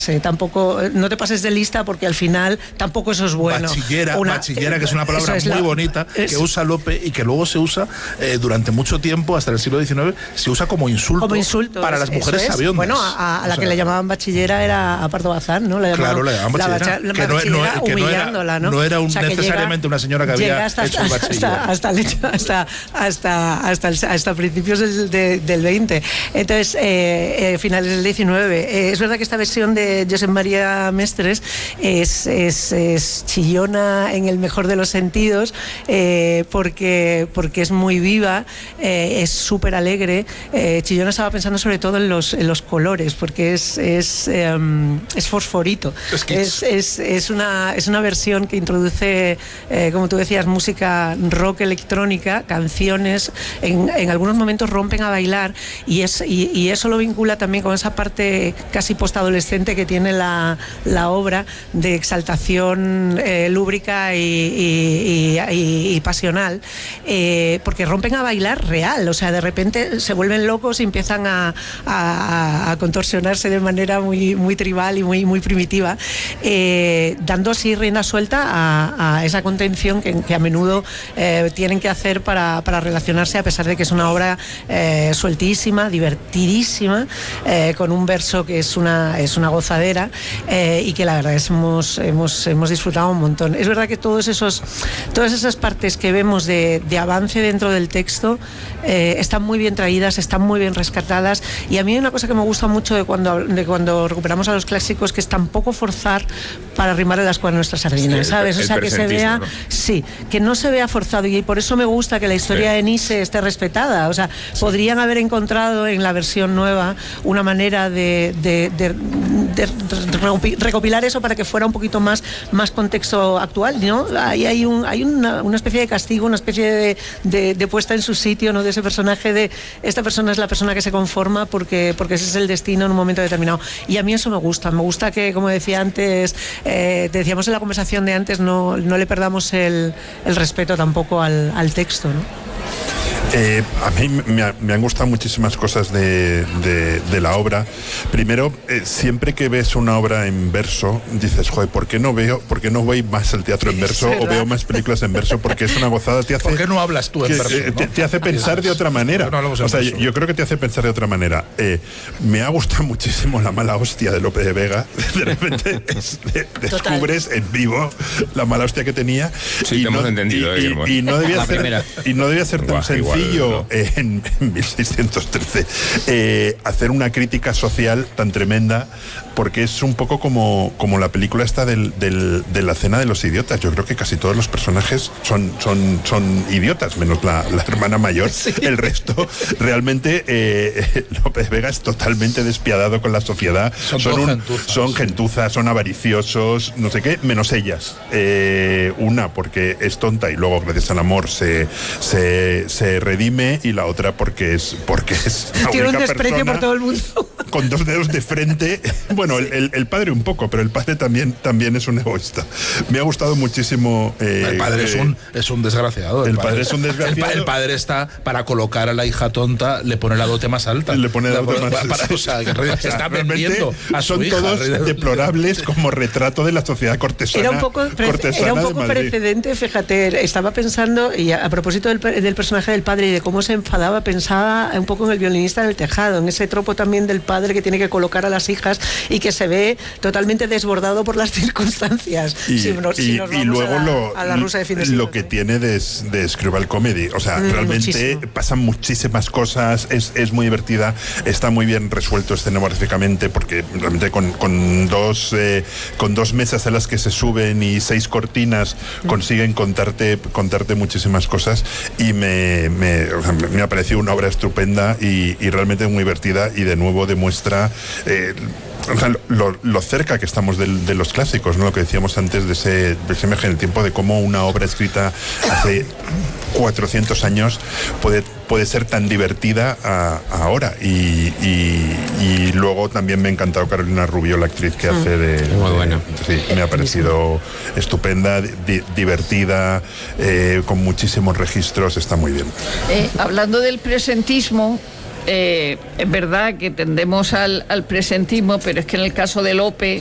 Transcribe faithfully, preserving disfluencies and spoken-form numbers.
Sí, tampoco, no te pases de lista porque al final tampoco eso es bueno. Bachillera, una, bachillera que es una palabra es muy la, bonita, es, que usa Lope y que luego se usa eh, durante mucho tiempo, hasta el siglo diecinueve, se usa como insulto, como insulto para las mujeres sabiondas. Bueno, a, a la o sea, que le llamaban bachillera era a Pardo Bazán, ¿no? Le claro, le llamaban bachillera. La, que, no, bachillera no, que humillándola, ¿no? No era un, o sea, necesariamente llega, una señora que había hasta, hecho el bachiller. Hasta, hasta, hasta, hasta, hasta, hasta, hasta principios del, de, del veinte. Entonces, eh, eh, finales del diecinueve. Eh, es verdad que esta versión de Josep María Mestres es, es, es chillona en el mejor de los sentidos, eh, porque, porque es muy viva, eh, es súper alegre. Eh, chillona estaba pensando sobre todo en los, en los colores, porque es, es, eh, es fosforito. Es, es, es, una, es una versión que introduce, eh, como tú decías, música rock electrónica, canciones, en, en algunos momentos rompen a bailar, y, es, y, y eso lo vincula también con esa parte casi postadolescente que tiene la la obra, de exaltación eh, lúbrica y, y, y, y pasional, eh, porque rompen a bailar real, o sea, de repente se vuelven locos y empiezan a, a, a contorsionarse de manera muy, muy tribal y muy, muy primitiva, eh, dando así rienda suelta a, a esa contención que, que a menudo eh, tienen que hacer para, para relacionarse, a pesar de que es una obra eh, sueltísima, divertidísima, eh, con un verso que es una, es una gozadera. Eh, y que la verdad es hemos, hemos, hemos disfrutado un montón. Es verdad que todos esos, todas esas partes que vemos de, de avance dentro del texto eh, están muy bien traídas, están muy bien rescatadas, y a mí hay una cosa que me gusta mucho de cuando, de cuando recuperamos a los clásicos, que es tampoco forzar para arrimar el ascua a nuestras sardinas, sí, ¿sabes? O sea, que se vea, ¿no? Sí, que no se vea forzado, y por eso me gusta que la historia sí. de Nise esté respetada. O sea, sí. podrían haber encontrado en la versión nueva una manera de, de, de, de, de recopilar eso para que fuera un poquito más, más contexto actual, ¿no? Ahí hay, un, hay una, una especie de castigo, una especie de, de, de puesta en su sitio, ¿no? De ese personaje, de esta persona es la persona que se conforma porque, porque ese es el destino en un momento determinado. Y a mí eso me gusta, me gusta que, como decía antes, eh, decíamos en la conversación de antes, no, no le perdamos el, el respeto tampoco al, al texto, ¿no? Eh, a mí me, ha, me han gustado muchísimas cosas de, de, de la obra. Primero, eh, siempre que ves una obra en verso, dices, joder, ¿por qué no veo, por qué no voy más al teatro en verso o veo más películas en verso? Porque es una gozada. Te hace, ¿por qué no hablas tú en que, verso? Eh, ¿no? te, te hace pensar de otra manera. No o sea, yo, yo creo que te hace pensar de otra manera. Eh, me ha gustado muchísimo La mala hostia de Lope de Vega. De repente es, de, descubres en vivo la mala hostia que tenía. Sí, y te no, hemos entendido. Y, eh, y, y no debía ser, y no debía ser tan Buah, sencillo igual, ¿no? eh, en, en mil seiscientos trece eh, hacer una crítica social tan tremenda, porque es un poco como, como la película esta del, del, de la cena de los idiotas. Yo creo que casi todos los personajes son, son, son idiotas, menos la, la hermana mayor. Sí. El resto, realmente, eh, López Vega es totalmente despiadado con la sociedad. Son, son, un, gentuzas, son sí. gentuzas, son avariciosos, no sé qué, menos ellas. Eh, una porque es tonta y luego, gracias al amor, se, se, se redime, y la otra porque es, porque es la tiene un única desprecio persona por todo el mundo. Con dos dedos de frente. Bueno, el, el, el padre un poco, pero el padre también, también es un egoísta. Me ha gustado muchísimo. Eh, el padre eh, es, un, es un desgraciado. El, el padre, padre es un desgraciado. El, el padre está para colocar a la hija tonta, le pone la dote más alta. Le pone la dote más alta. O sea, que está vendiendo a su son hija, todos deplorables como retrato de la sociedad cortesana. Era un poco, era un poco precedente, fíjate, estaba pensando, y a, a propósito del, del personaje del padre y de cómo se enfadaba, pensaba un poco en El violinista en el tejado, en ese tropo también del padre que tiene que colocar a las hijas y que se ve totalmente desbordado por las circunstancias. Y, si nos, y, si nos y luego a la, lo, a la rusa de fin de siglo, lo que tiene de, de Screwball Comedy, o sea, mm, realmente muchísimo. Pasan muchísimas cosas, es, es muy divertida, está muy bien resuelto escenográficamente, porque realmente con, con, dos, eh, con dos mesas a las que se suben y seis cortinas mm. consiguen contarte, contarte muchísimas cosas, y me, me, o sea, me ha parecido una obra estupenda y, y realmente muy divertida, y de nuevo demuestra eh, o sea, lo, lo cerca que estamos de, de los clásicos, ¿no? Lo que decíamos antes de ese, de ese viaje en el tiempo, de cómo una obra escrita hace cuatrocientos años puede, puede ser tan divertida a, a ahora. Y, y, y luego también me ha encantado Carolina Rubio, la actriz que hace de... Muy buena. Sí, me ha parecido estupenda, di, divertida, eh, con muchísimos registros, está muy bien. Eh, hablando del presentismo, Eh, es verdad que tendemos al, al presentismo, pero es que en el caso de Lope